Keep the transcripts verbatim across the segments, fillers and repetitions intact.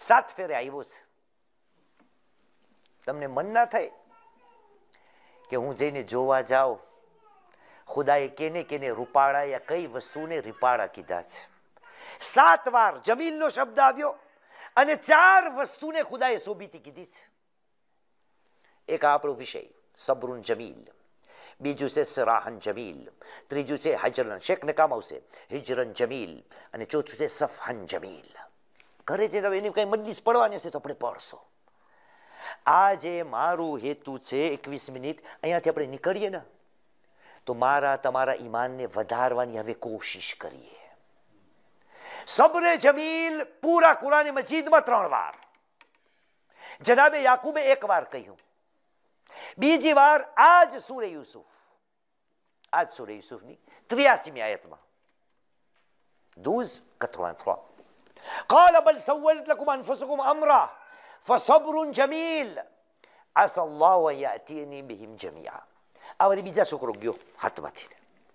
સાત ફેરે આવ્યો છે. તમને મન ના થાય કે હું જઈને જોવા જાઉં ખુદાએ કેને કેને રૂપાળા યા કઈ વસ્તુને રીપાળા કીધા છે. સાત વાર જમીલનો શબ્દ આવ્યો અને ચાર વસ્તુને ખુદાએ શોભીતી કીધી છે. એક આપણો વિષય સબરુન જમીલ, બીજું છે સરાહન જમીલ, ત્રીજું છે હજરન, શેખને કામ આવશે, હિજરન જમીલ, અને ચોથું છે સફહન જમીલ. ઘરે છે તમે એની કઈ મજલિસ પડવાની હશે તો આપણે પડશો. આ જે મારું હેતુ છે એકવીસ મિનિટ અહીંયાથી આપણે નીકળીએ ને તો મારા તમારા ઈમાનને વધારવાની હવે કોશિશ કરીએ. સબરે જમીલ પૂરા કુરાન મજીદમાં ત્રણ વાર, જનાબે યાકુબે એક વાર કહ્યું, બીજી વાર આજ સૂરે યુસુફ, આજ સૂરે યુસુફની ત્રિયાસીમી આયતમાં douze quatre-vingt-trois قال بل سولت لكم أنفسكم أمرا فصبر جميل عسى الله أن يأتيني بهم جميعا. આ વળી બીજા છોકરો ગયો હાથમાંથી.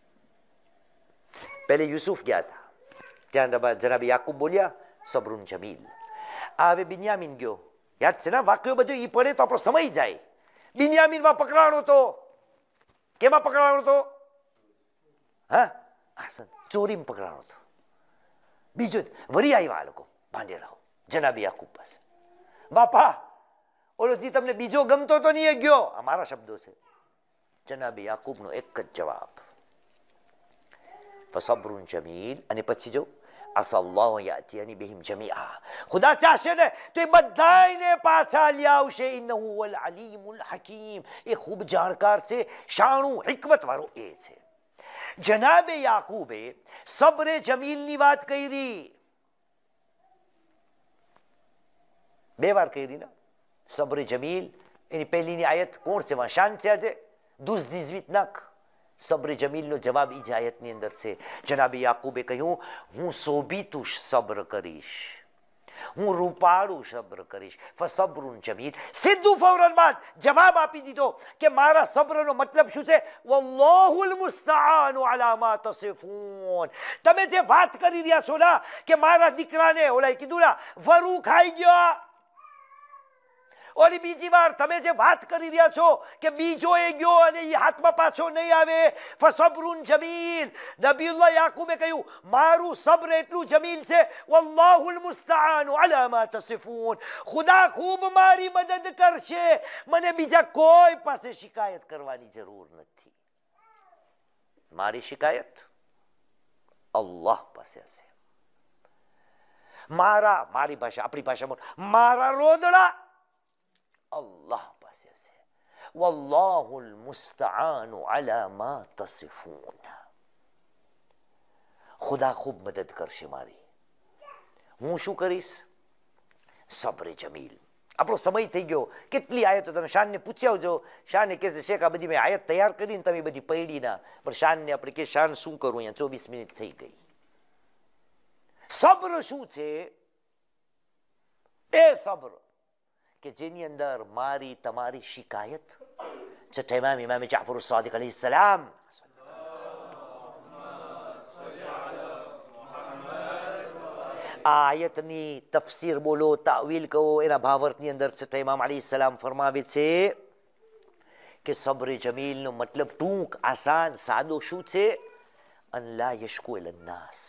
પહેલે યુસુફ ગયા હતા, ત્યાં જનાબ યાકુબ બોલ્યા સબરુન જમીલ. આ હવે બિન્યામીન ગયો, યાદ છે ને વાક્યો બધું ઈ પડે તો આપણો સમય જાય. બિન્યામીનમાં પકડાણો તો, કેમાં પકડાણો તો? હા હાસન, ચોરીમાં પકડાણો તો. બીજો વરી આવ્યા આ લોકો ભાંડેડાઓ જનાબી યાકુબ પાસે. બાપા ઓલો જી તમને બીજો ગમતો તો નહીં ગયો, આ મારા શબ્દો છે. જનાબી યાકુબનો એક જ જવાબ ફસબ્રુન જમીલ. અને પછી જો અસલ્લાહુ યાતિયાની બિહિમ જમીઆ, ખુદા ચાહશે ને તો એ બધાયને પાછા લઈ આવશે. ઇન્નહુ વલ અલીમુલ હકીમ, એ ખૂબ જાણકાર છે, શાણું હિકમત વાળો એ છે. જનાબે યાકુબે સબરે જમીલની વાત કરી, બે વાર કરી ને સબરે જમીલ. એની પહેલીની આયત કોણ છે? શાન છે આજે દુઝ દીઝવિત નાક. સબ્ર જમીલનો જવાબ ઈ જ આયતની અંદર છે. જનાબે યાકુબે કહ્યું હું શોભિતું સબ્ર કરીશ, હું રૂપાળું સબ્ર કરીશ. ફસબ્રુન જમીલ. સીધું ફૌરન બાદ જવાબ આપી દીધો કે મારા સબ્રનો મતલબ શું છે? વલ્લાહુલ મુસ્તઆનુ અલા મા તસિફૂન. તમે જે વાત કરી રહ્યા છો ના કે મારા દીકરાને ઓલાએ કીધું ના વરુ ખાઈ ગયો, ઓલી બીજી વાર તમે જે વાત કરી રહ્યા છો કે બીજો એ ગયો અને એ હાથમાં પાછો નહીં આવે. ફસબ્રુન જમીલ. નબીઉલ્લાહ યાકુબે કહ્યું મારું સબ્ર એટલું જમીલ છે, વલ્લાહુલ મુસ્તઆનુ અલા મા તસિફૂન. ખુદા ખૂબ મારી મદદ કરશે, મને બીજા કોઈ પાસે શિકાયત કરવાની જરૂર નથી. મારી શિકાયત અલ્લાહ પાસે હશે. મારા મારી ભાષા આપણી ભાષામાં મારા રોદડા અલ્લાહ પાસે છે. વલ્લાહુલ મુસ્તઆનુ અલા મા તસિફૂન. ખુદા ખૂબ મદદ કરશે મારી. હું શું કરીશ? સબ્ર જમીલ. આપણો સમય થઈ ગયો. કેટલી આયતો તમે શાનને પૂછી આવજો. શાને કહેશે શેખ આ બધી મેં આયત તૈયાર કરીને તમે બધી પૈડી ના, પણ શાનને આપણે કે શાન શું કરું? અહીંયા ચોવીસ મિનિટ થઈ ગઈ. સબ્ર શું છે? એ સબ્ર કે જેની અંદર મારી તમારી શિકાયત. છઠ્ઠા ઇમામ ઇમામ જાફર સાદિક અલૈહિ સલામ આયતની તફસીર બોલો, તાવીલ કહો, એના ભાવાર્થની અંદર છઠ્ઠા ઇમામ અલૈહિ સલામ ફરમાવે છે કે સબ્ર જમીલનો મતલબ ટૂંક, આસાન, સાદો શું છે? અન લા યશકુ ઇલન નાસ.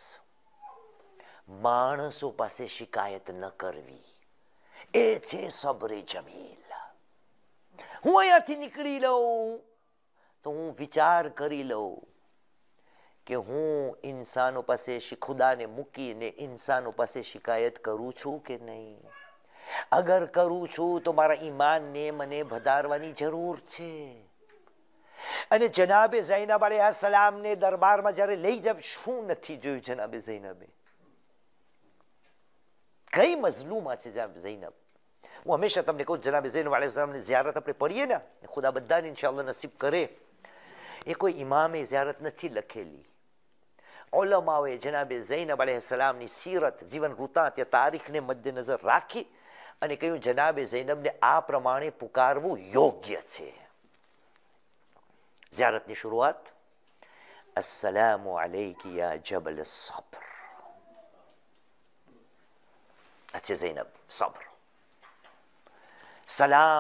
માણસો પાસે શિકાયત ન કરવી, એ છે સબ્રે જમીલ. હું અહીંયાથી નીકળી લઉં તો હું વિચાર કરી લઉં કે હું ઇન્સાનો પાસે ખુદાને મૂકીને ઇન્સાનો પાસે શિકાયત કરું છું કે નહીં. અગર કરું છું તો મારા ઈમાનને મને વધારવાની જરૂર છે. અને જનાબે ઝૈનબ અલૈહિ સલામને દરબારમાં જ્યારે લઈ જાવ, શું નથી જોયું જનાબે ઝૈનબે? કઈ મઝલૂમા છે જનાબ ઝૈનબ. હું હંમેશા તમને કહું જનાબે ઝૈનબ અલૈહિ સલામની ઝિયારત આપણે પડીએ ને, ખુદા બધાને ઇન્શાઅલ્લાહ નસીબ કરે. એ કોઈ ઇમામે ઝિયારત નથી લખેલી. ઉલમાઓએ જનાબે ઝૈનબ અલૈહિ સલામની સીરત, જીવન વૃત્તાંત, તારીખને મદ્દેનજર રાખી અને કહ્યું જનાબે ઝૈનબને આ પ્રમાણે પુકારવું યોગ્ય છે. ઝિયારતની શરૂઆત અસ્સલામુ અલૈકી યા જબલ સબ્ર. અચ્છા ઝૈનબ સાંભળો. સલામ